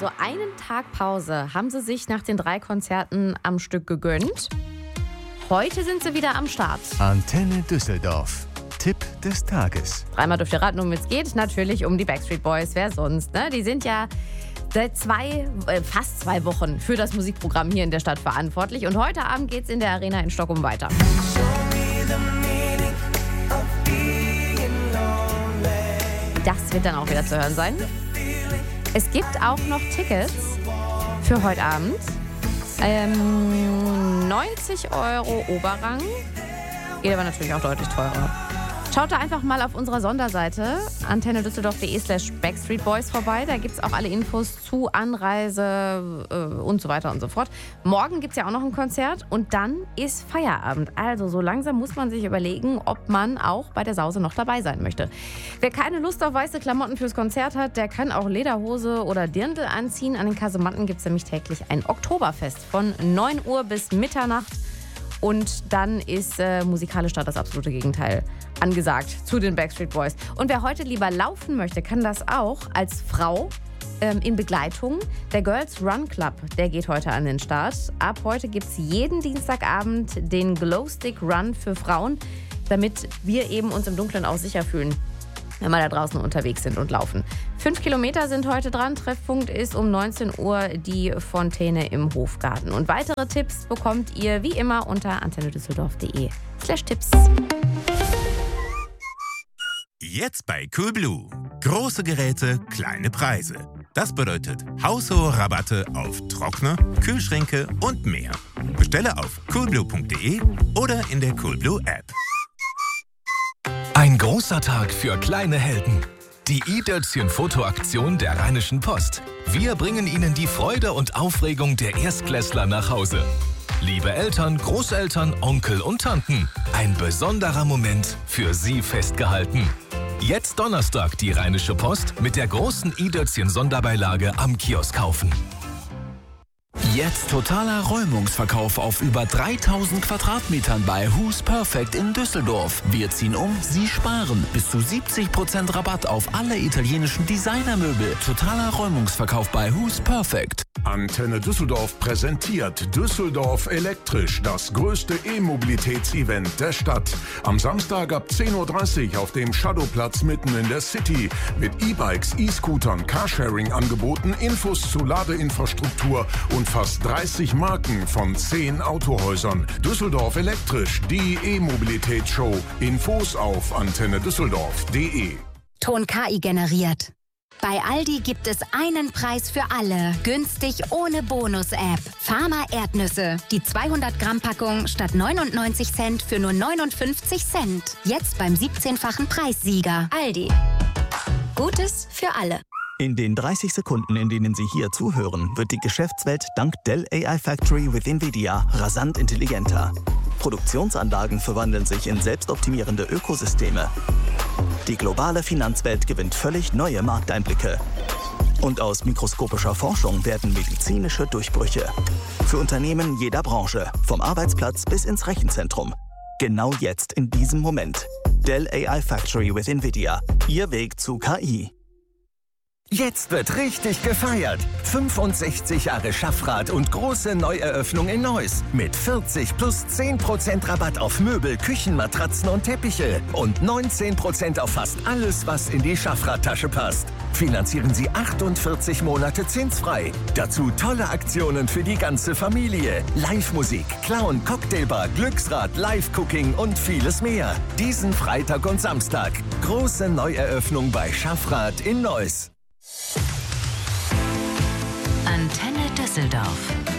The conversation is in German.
Also einen Tag Pause haben sie sich nach den 3 Konzerten am Stück gegönnt. Heute sind sie wieder am Start. Antenne Düsseldorf. Tipp des Tages. Dreimal dürft ihr raten, um es geht. Natürlich um die Backstreet Boys. Wer sonst? Ne? Die sind ja seit fast 2 Wochen für das Musikprogramm hier in der Stadt verantwortlich. Und heute Abend geht es in der Arena in Stockholm weiter. Das wird dann auch wieder zu hören sein. Es gibt auch noch Tickets für heute Abend. 90 € Oberrang. Geht aber natürlich auch deutlich teurer. Schaut da einfach mal auf unserer Sonderseite antennedüsseldorf.de/Backstreet Boys vorbei. Da gibt es auch alle Infos zu Anreise und so weiter und so fort. Morgen gibt es ja auch noch ein Konzert und dann ist Feierabend. Also so langsam muss man sich überlegen, ob man auch bei der Sause noch dabei sein möchte. Wer keine Lust auf weiße Klamotten fürs Konzert hat, der kann auch Lederhose oder Dirndl anziehen. An den Kasematten gibt es nämlich täglich ein Oktoberfest von 9 Uhr bis Mitternacht. Und dann ist musikalisch da das absolute Gegenteil angesagt zu den Backstreet Boys. Und wer heute lieber laufen möchte, kann das auch als Frau in Begleitung. Der Girls Run Club, der geht heute an den Start. Ab heute gibt es jeden Dienstagabend den Glowstick Run für Frauen, damit wir eben uns im Dunkeln auch sicher fühlen, wenn wir da draußen unterwegs sind und laufen. 5 Kilometer sind heute dran. Treffpunkt ist um 19 Uhr die Fontäne im Hofgarten. Und weitere Tipps bekommt ihr wie immer unter antennedüsseldorf.de/Tipps. Jetzt bei Coolblue. Große Geräte, kleine Preise. Das bedeutet haushohe Rabatte auf Trockner, Kühlschränke und mehr. Bestelle auf coolblue.de oder in der Coolblue App. Ein großer Tag für kleine Helden. Die i-Dötzchen-Fotoaktion der Rheinischen Post. Wir bringen Ihnen die Freude und Aufregung der Erstklässler nach Hause. Liebe Eltern, Großeltern, Onkel und Tanten, ein besonderer Moment für Sie festgehalten. Jetzt Donnerstag die Rheinische Post mit der großen i-Dötzchen-Sonderbeilage am Kiosk kaufen. Jetzt totaler Räumungsverkauf auf über 3000 Quadratmetern bei Who's Perfect in Düsseldorf. Wir ziehen um, Sie sparen. Bis zu 70% Rabatt auf alle italienischen Designermöbel. Totaler Räumungsverkauf bei Who's Perfect. Antenne Düsseldorf präsentiert Düsseldorf elektrisch, das größte E-Mobilitätsevent der Stadt. Am Samstag ab 10:30 Uhr auf dem Shadowplatz mitten in der City. Mit E-Bikes, E-Scootern, Carsharing-Angeboten, Infos zu Ladeinfrastruktur und fast 30 Marken von 10 Autohäusern. Düsseldorf elektrisch, die E-Mobilitätsshow. Infos auf antennedüsseldorf.de. Ton KI generiert. Bei Aldi gibt es einen Preis für alle. Günstig ohne Bonus-App. Farmer Erdnüsse. Die 200 Gramm Packung statt 99 Cent für nur 59 Cent. Jetzt beim 17-fachen Preissieger. Aldi. Gutes für alle. In den 30 Sekunden, in denen Sie hier zuhören, wird die Geschäftswelt dank Dell AI Factory with NVIDIA rasant intelligenter. Produktionsanlagen verwandeln sich in selbstoptimierende Ökosysteme. Die globale Finanzwelt gewinnt völlig neue Markteinblicke. Und aus mikroskopischer Forschung werden medizinische Durchbrüche. Für Unternehmen jeder Branche, vom Arbeitsplatz bis ins Rechenzentrum. Genau jetzt, in diesem Moment. Dell AI Factory with NVIDIA. Ihr Weg zu KI. Jetzt wird richtig gefeiert. 65 Jahre Schaffrath und große Neueröffnung in Neuss. Mit 40 plus 10% Rabatt auf Möbel, Küchenmatratzen und Teppiche. Und 19% auf fast alles, was in die Schaffrath-Tasche passt. Finanzieren Sie 48 Monate zinsfrei. Dazu tolle Aktionen für die ganze Familie. Live-Musik, Clown, Cocktailbar, Glücksrad, Live-Cooking und vieles mehr. Diesen Freitag und Samstag. Große Neueröffnung bei Schaffrath in Neuss. Antenne Düsseldorf.